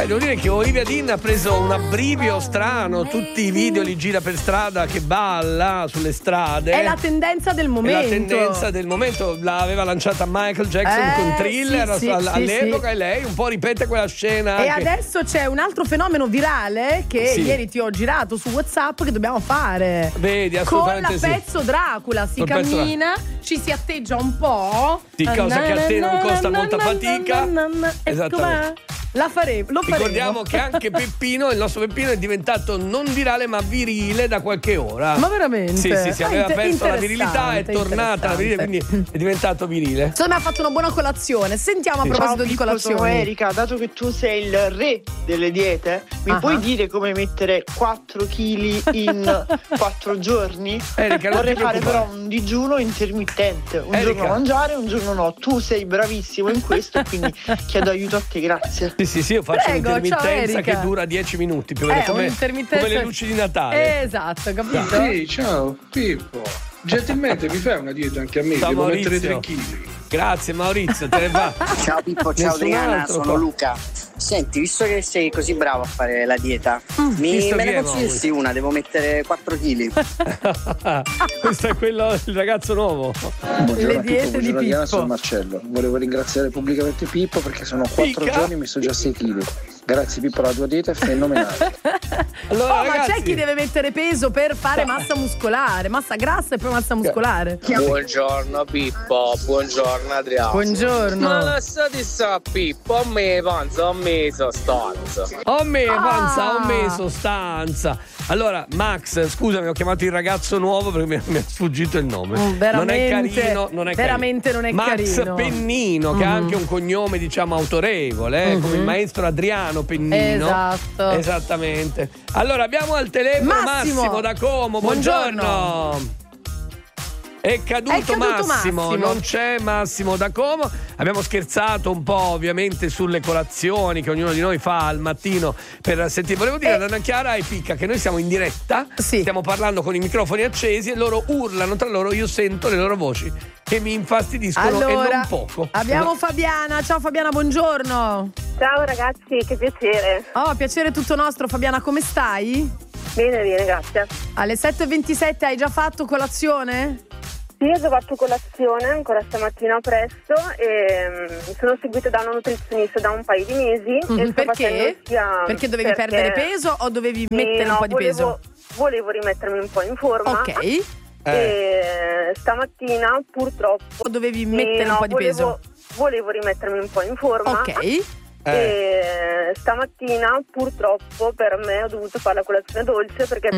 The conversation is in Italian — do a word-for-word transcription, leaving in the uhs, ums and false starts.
Beh, devo dire che Olivia Dean ha preso un abbrivio strano, tutti i video li gira per strada che balla sulle strade. È la tendenza del momento. È la tendenza del momento, l'aveva lanciata Michael Jackson eh, con Thriller sì, all- sì, all'epoca sì. E lei un po' ripete quella scena. E anche... adesso c'è un altro fenomeno virale che sì. ieri ti ho girato su WhatsApp che dobbiamo fare. Vedi, assolutamente con la sì. pezzo Dracula, si Col cammina, ci si atteggia un po'. Sì, cosa che a te non costa molta fatica. Esattamente. La faremo, lo faremo. Ricordiamo che anche Peppino, il nostro Peppino, è diventato non virale ma virile da qualche ora. Ma veramente? Sì, sì, sì, aveva ah, perso la virilità, è tornata la virilità, quindi è diventato virile. Secondo me ha fatto una buona colazione. Sentiamo a proposito Ciao, di Pippo, colazione. sono Erika, dato che tu sei il re delle diete, mi uh-huh. puoi dire come mettere quattro chili in quattro giorni? Erika, vorrei fare però un digiuno intermittente, un Erika. giorno mangiare, un giorno no. Tu sei bravissimo in questo e quindi chiedo aiuto a te, grazie. Sì, sì, sì, io faccio Prego, un'intermittenza ciao, che dura dieci minuti più o Eh, meno, come, un'intermittenza- come le luci di Natale. Esatto, capito? Sì, ciao Pippo. Gentilmente mi fai una dieta anche a me, Ciao, devo Maurizio. mettere tre chili. Grazie Maurizio, te ne va. Ciao Pippo, ciao Nessun Adriana, altro sono qua. Luca. Senti, visto che sei così bravo a fare la dieta, mi, visto me chi ne è, consigliassi una, devo mettere quattro chili. Questo è quello, il ragazzo nuovo. Le diete Pippo, di buongiorno Diana, Pippo. sono Marcello. Volevo ringraziare pubblicamente Pippo perché sono quattro Picca. giorni e mi sto già sei chili. Grazie Pippo, la tua dieta è fenomenale. Allora, Oh, ma ragazzi, c'è chi deve mettere peso per fare massa muscolare, massa grassa e poi massa muscolare. Buongiorno Pippo, buongiorno Adriano. Buongiorno. Ma lasciate sta Pippo, a me panza, a me sostanza. Oh me panza, Ah. oh me sostanza. Allora, Max, scusami, ho chiamato il ragazzo nuovo perché mi, mi è sfuggito il nome. Mm, veramente, non è carino, non è veramente carino. non è Max carino. Pennino, che ha anche un cognome, diciamo, autorevole, eh, come il maestro Adriano Pennino. Esatto. Esattamente. Allora, abbiamo al telefono Massimo. Massimo, da Como. Buongiorno. Buongiorno. È caduto, È caduto Massimo. Massimo. Non c'è Massimo da Como. Abbiamo scherzato un po' ovviamente sulle colazioni che ognuno di noi fa al mattino per sentire. Volevo dire ad Anna Chiara e Picca che noi siamo in diretta, Sì. stiamo parlando con i microfoni accesi e loro urlano tra loro, io sento le loro voci che mi infastidiscono e Allora, non poco. abbiamo Fabiana. Ciao Fabiana, buongiorno. Ciao ragazzi, che piacere. Oh, piacere tutto nostro. Fabiana, come stai? Bene, bene, grazie. Alle sette e ventisette hai già fatto colazione? Sì, ho già fatto colazione ancora stamattina presto e mm, sono seguita da una nutrizionista da un paio di mesi. Mhm, e sto perché? facendo sia- Perché dovevi perché- perdere peso o dovevi Sì, mettere no, un po' di volevo, peso? Volevo rimettermi un po' in forma. Ok. Eh. E stamattina purtroppo O dovevi sì, mettere no, un po' di volevo, peso? Volevo rimettermi un po' in forma. Ok. Eh. E stamattina purtroppo per me ho dovuto fare la colazione dolce perché